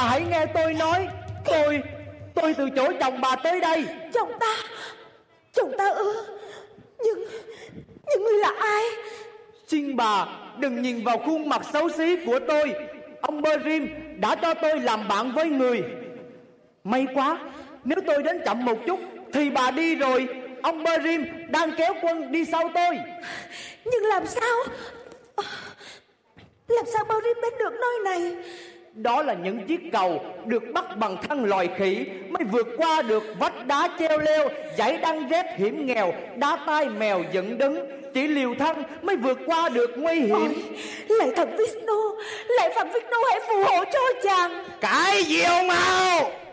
hãy nghe tôi nói. Tôi từ chỗ chồng bà tới đây. Chồng ta ư? Nhưng ngươi là ai? Xin bà đừng nhìn vào khuôn mặt xấu xí của tôi. Ông Brim đã cho tôi làm bạn với người. May quá, nếu tôi đến chậm một chút thì bà đi rồi. Ông Brim đang kéo quân đi sau tôi. Nhưng làm sao Brim đến được nơi này? Đó là những chiếc cầu được bắt bằng thân loài khỉ mới vượt qua được vách đá treo leo, dãy đăng rét hiểm nghèo, đá tai mèo dựng đứng. Chỉ liều thân mới vượt qua được nguy hiểm. Lạy thần Vishnu, hãy phù hộ cho chàng. Cái diều màu!